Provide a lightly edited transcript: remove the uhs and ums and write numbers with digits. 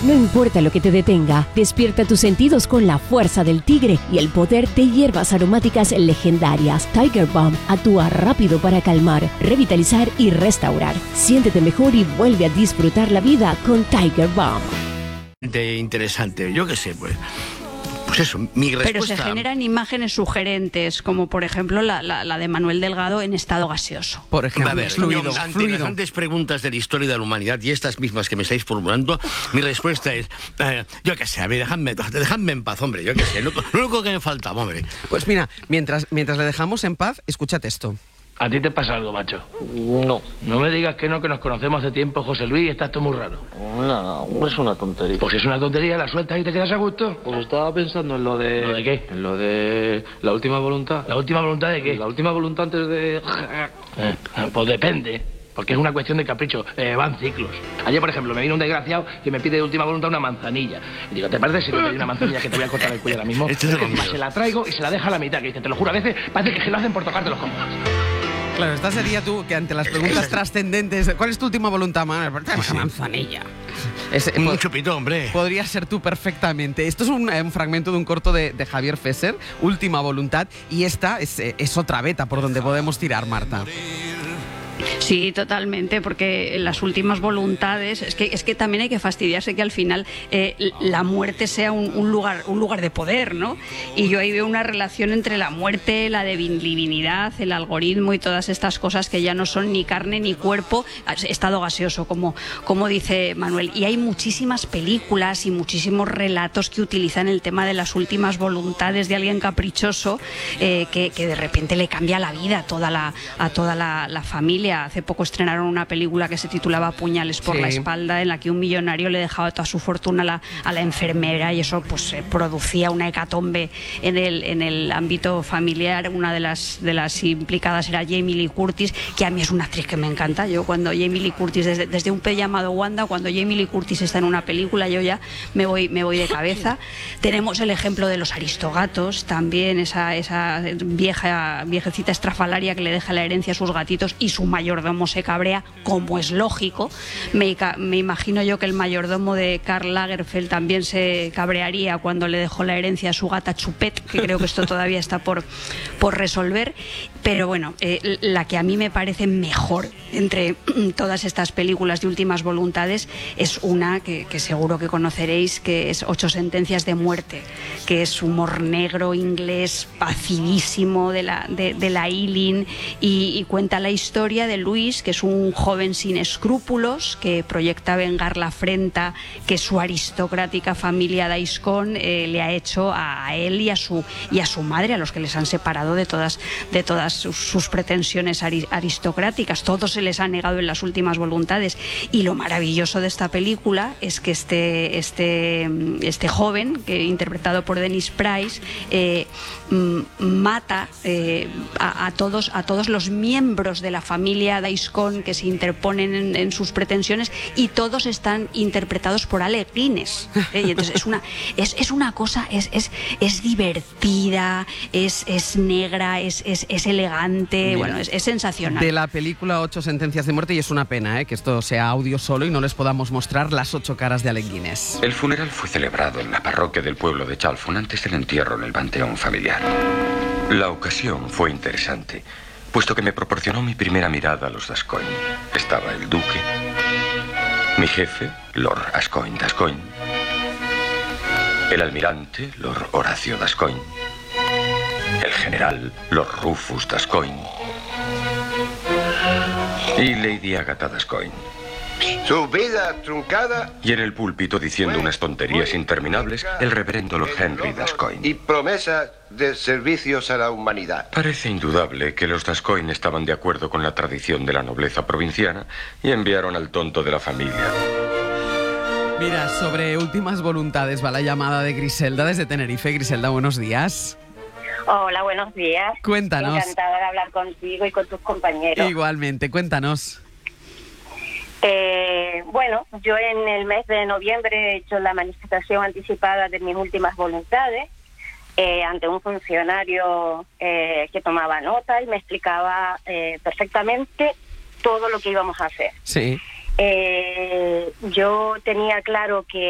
No importa lo que te detenga, despierta tus sentidos con la fuerza del tigre y el poder de hierbas aromáticas legendarias. Tiger Balm actúa rápido para calmar, revitalizar y restaurar. Siéntete mejor y vuelve a disfrutar la vida con Tiger Balm. Interesante, yo qué sé, pues eso, mi respuesta... Pero se generan imágenes sugerentes, como por ejemplo la de Manuel Delgado en estado gaseoso. Por ejemplo, fluido. Ante las grandes preguntas de la historia de la humanidad y estas mismas que me estáis formulando, mi respuesta es, yo qué sé, a ver, dejadme en paz, hombre, yo qué sé, lo único que me falta, hombre. Pues mira, mientras le dejamos en paz, escúchate esto. ¿A ti te pasa algo, macho? No. No me digas que no, que nos conocemos hace tiempo, José Luis, está esto muy raro. No, es una tontería. Pues si es una tontería, la sueltas y te quedas a gusto. Pues estaba pensando en lo de... ¿Lo de qué? En lo de la última voluntad. ¿La última voluntad de qué? La última voluntad antes de... Pues depende. Porque es una cuestión de capricho, van ciclos. Ayer, por ejemplo, me vino un desgraciado que me pide de última voluntad una manzanilla. Y digo, ¿te parece si me pedí una manzanilla que te voy a cortar el cuello ahora mismo? Se la traigo y se la deja a la mitad, que dice, te lo juro, a veces parece que se lo hacen por tocarte los cojones. Claro, esta sería tú, que ante las preguntas trascendentes, ¿cuál es tu última voluntad, Manuel? Una manzanilla. Un chupito, hombre. Podría ser tú perfectamente. Esto es un fragmento de un corto de Javier Fesser, Última Voluntad, y esta es otra beta por donde podemos tirar, Marta. Sí, totalmente, porque las últimas voluntades, es que también hay que fastidiarse que al final la muerte sea un lugar de poder, ¿no? Y yo ahí veo una relación entre la muerte, la divinidad, el algoritmo y todas estas cosas que ya no son ni carne ni cuerpo, estado gaseoso, como dice Manuel. Y hay muchísimas películas y muchísimos relatos que utilizan el tema de las últimas voluntades de alguien caprichoso que de repente le cambia la vida a toda la familia. Hace poco estrenaron una película que se titulaba Puñales por la espalda, en la que un millonario le dejaba toda su fortuna a la enfermera, y eso pues producía una hecatombe en el ámbito familiar. Una de las implicadas era Jamie Lee Curtis, que a mí es una actriz que me encanta. Yo cuando Jamie Lee Curtis, desde Un pez llamado Wanda, cuando Jamie Lee Curtis está en una película, yo ya me voy de cabeza. Tenemos el ejemplo de Los Aristogatos, también esa viejecita estrafalaria que le deja la herencia a sus gatitos y su mayordomo se cabrea, como es lógico. Me imagino yo que el mayordomo de Karl Lagerfeld también se cabrearía cuando le dejó la herencia a su gata Chupet, que creo que esto todavía está por resolver. Pero bueno, la que a mí me parece mejor entre todas estas películas de últimas voluntades es una que seguro que conoceréis, que es 8 sentencias de muerte, que es humor negro inglés pacidísimo de la Ealing, y cuenta la historia de Luis, que es un joven sin escrúpulos que proyecta vengar la afrenta que su aristocrática familia Daiscon le ha hecho a él y a su madre, a los que les han separado de todas sus pretensiones aristocráticas. Todo se les ha negado en las últimas voluntades. Y lo maravilloso de esta película es que este joven, que interpretado por Dennis Price, mata a todos los miembros de la familia Daiscon que se interponen en sus pretensiones, y todos están interpretados por Alec Guinness. Y entonces es una cosa, es divertida, es negra, es elegante. Bueno, es sensacional. De la película 8 sentencias de muerte, y es una pena que esto sea audio solo y no les podamos mostrar las 8 caras de Alec Guinness. El funeral fue celebrado en la parroquia del pueblo de Chalfont antes del entierro en el panteón familiar. La ocasión fue interesante, puesto que me proporcionó mi primera mirada a los Gascoigne. Estaba el duque, mi jefe, Lord Gascoigne d'Ascoigne, el almirante, Lord Horacio d'Ascoigne, el general, Lord Rufus d'Ascoigne, y Lady Agatha d'Ascoigne. Su vida truncada. Y en el púlpito, diciendo unas tonterías interminables, el reverendo Lord Henry d'Ascoigne. Y promesas de servicios a la humanidad. Parece indudable que los d'Ascoigne estaban de acuerdo con la tradición de la nobleza provinciana y enviaron al tonto de la familia. Mira, sobre últimas voluntades va la llamada de Griselda desde Tenerife. Griselda, buenos días. Hola, buenos días. Cuéntanos. Encantada de hablar contigo y con tus compañeros. Igualmente, cuéntanos. Bueno, yo en el mes de noviembre he hecho la manifestación anticipada de mis últimas voluntades ante un funcionario que tomaba nota y me explicaba perfectamente todo lo que íbamos a hacer. Sí. Yo tenía claro que